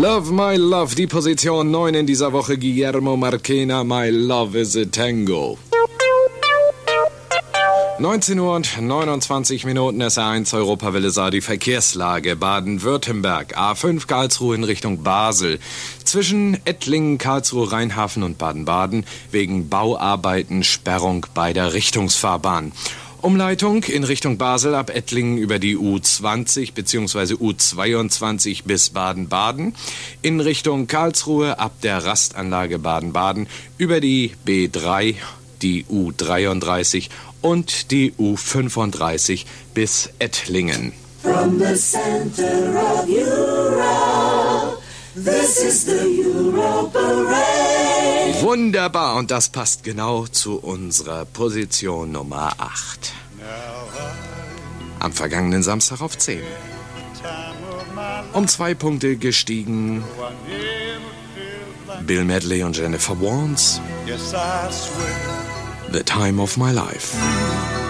Love My Love, die Position 9 in dieser Woche. Guillermo Marchena, My Love is a Tango. 19 Uhr und 29 Minuten, SR1 Europawelle sah die Verkehrslage. Baden-Württemberg, A5 Karlsruhe in Richtung Basel. Zwischen Ettlingen, Karlsruhe, Rheinhafen und Baden-Baden wegen Bauarbeiten Sperrung beider Richtungsfahrbahnen. Umleitung in Richtung Basel ab Ettlingen über die U20 bzw. U22 bis Baden-Baden. In Richtung Karlsruhe ab der Rastanlage Baden-Baden über die B3, die U33 und die U35 bis Ettlingen. From the center of Europe, this is the Euro Parade. Wunderbar, und das passt genau zu unserer Position Nummer 8. Am vergangenen Samstag auf 10. Um 2 Punkte gestiegen Bill Medley und Jennifer Warnes. The Time of My Life.